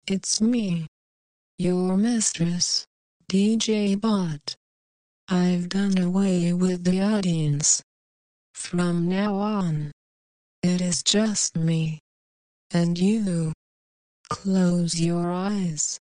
It's me, your mistress, DJ Bot. I've done away with the audience. From now on, it is just me and you. Close your eyes